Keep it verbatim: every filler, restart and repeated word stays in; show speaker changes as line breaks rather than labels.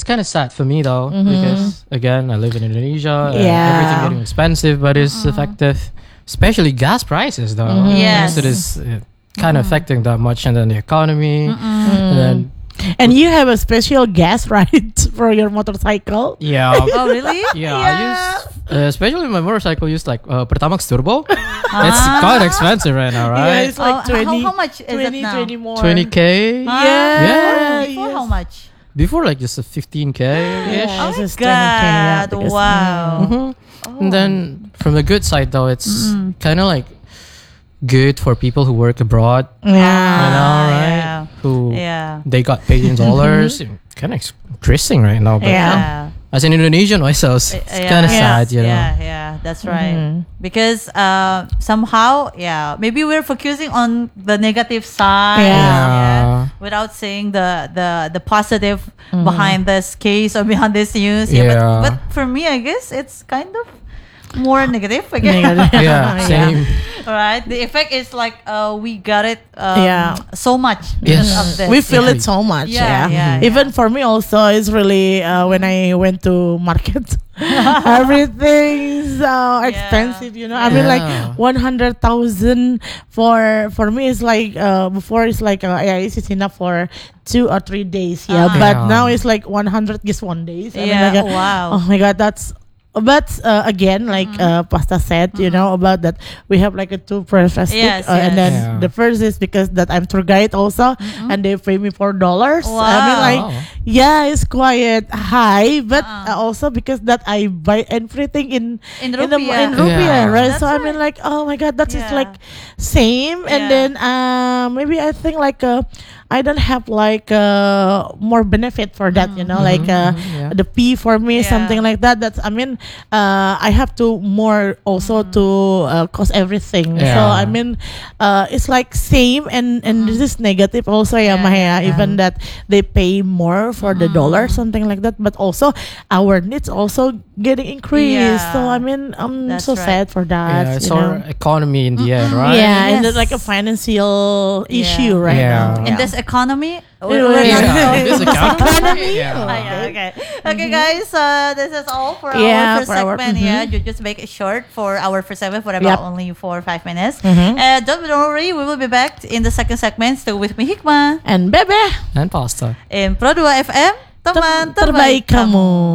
kind of sad for me though,
Mhm.
because again, I live in Indonesia. and
Yeah.
everything getting expensive, but it's effective, especially gas prices though.
Mhm.
Yes.
So it is uh, kind of affecting that much, and then the economy, and then
And you have a special gas ride for your motorcycle.
yeah.
Oh, really?
Yeah, I use, uh, especially my motorcycle, use like uh, Pertamax Turbo. It's quite expensive right now,
Yeah,
right?
it's like
Oh,
twenty.
how, how much is
twenty,
it now?
twenty more.
twenty k.
Huh?
Yeah.
Yeah.
Before
yes.
how much?
Before like just a fifteen k ish.
Yeah,
Oh
it's
my
just twenty K, yeah,
God,
because-
wow.
hmm And then from the good side though, it's
Mm.
kind of like good for people who work abroad.
Yeah.
You know,
Ah,
right?
yeah.
Who
Yeah.
they got paid in dollars. Kind of increasing right now, but
Yeah.
Yeah.
as an Indonesian myself, it's
Yeah.
kind of
Yeah.
sad, you know.
Yeah, yeah, that's right.
Mhm.
Because uh, somehow, yeah, maybe we're focusing on the negative side,
Yeah.
without seeing the the the positive behind this case or behind this news. Yeah,
Yeah.
But, but for me, I guess it's kind of more negative again.
Negative.
Yeah, same.
Right. The effect is like uh, we got it um,
Yeah.
so much because
Yes.
of this.
We feel
Yeah.
it so much.
Yeah,
Yeah.
yeah,
Even for me also, it's really uh, when I went to market, everything's uh, expensive. You know, I mean, like
Yeah.
one hundred thousand for for me is like uh, before it's like uh, yeah, it's enough for two or three days. Yeah,
Uh-huh.
but
Yeah.
now it's like one hundred just one day. So I mean,
Yeah,
like, uh,
wow.
Oh my god, that's. But uh, again, like uh, Pasta said, you know about that, we have like a two perspective,
Yes,
uh, and
yes.
then
Yeah.
the first is because that I'm tour guide also, and they pay me four dollars. I mean,
Wow.
like,
Wow.
yeah, it's quite high, but
Uh-uh.
uh, also because that I buy everything in
In
in, the,
rupiah.
in rupiah,
Yeah.
right?
That's
so I mean,
right.
like, oh my god, that is
Yeah.
like same, and
Yeah.
then uh, maybe I think like uh, I don't have like uh, more benefit for that, you know, like uh,
Mhm, yeah.
the P for me,
Yeah.
something like that. That's I mean, uh, I have to more also to uh, cost everything. So
Yeah.
I mean, uh, it's like same and and this is negative also, yeah,
Yeah,
Maya.
yeah.
Even that they pay more for the dollar, something like that. But also our needs also getting increased.
Yeah.
So I mean, I'm
That's
so
right.
sad for that.
Yeah, it's
you
our
know?
economy in the end, right?
Yeah, and it's
Yes.
like a financial
Yeah.
issue right
Yeah.
now.
In
Yeah.
this economy,
Yeah.
we're not
Yeah.
so-
This economy.
Ah,
Yeah.
yeah, okay. Okay, guys. Uh, this is all for
Yeah,
our first
for our-
segment.
mhm.
Yeah, you just make it short for our first segment for about
Yep.
only four or five minutes.
Mhm.
Uh, don't worry, we will be back in the second segment. Still with me, Hikmah,
And Bebe,
And pasta.
in Pro dua F M, teman
terbaik kamu.